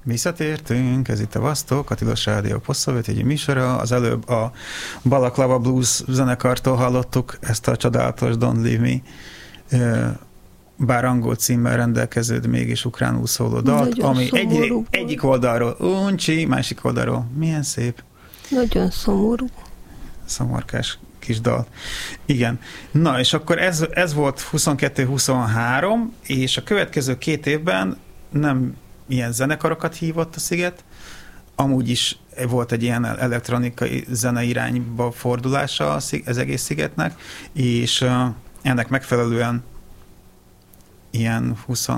Visszatértünk, ez itt a Vasztok, a Tilos Rádió Posszovjet műsora. Az előbb a Balaklava Blues zenekartól hallottuk ezt a csodálatos Don't Leave Me, bár angol címmel rendelkező, de mégis ukránul szóló dalt, ami egyik oldalról uncsi, másik oldalról milyen szép. Nagyon szomorú. Szomorkás kis dal. Igen. Na, és akkor ez volt 22-23, és a következő 2 évben nem ilyen zenekarokat hívott a Sziget, amúgy is volt egy ilyen elektronikai zene irányba fordulása az egész Szigetnek, és ennek megfelelően ilyen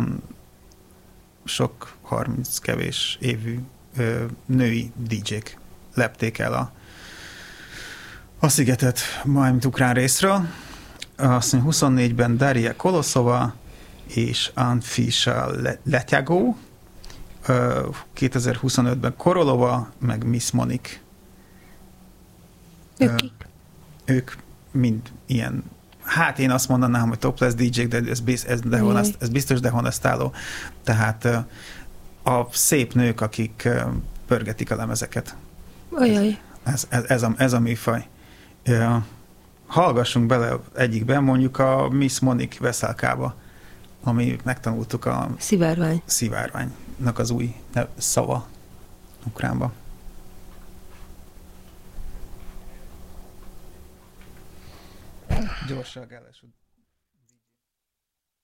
30 kevés évű női DJ-k lepték el a Szigetet majd ukrán részről. Azt mondja, 24-ben Daria Kolosova és Anfisa Letyagó, 2025-ben Korolova, meg Miss Monik. Ők mind ilyen, hát én azt mondanám, hogy topless DJ-k, de ez biztos dehonestáló. Tehát a szép nők, akik pörgetik a lemezeket. Ajaj. Ez a műfaj. Hallgassunk bele egyikben, mondjuk a Miss Monik Veszelkába, ami megtanultuk a szivárványnak az új szava ukránba. Gyorsan,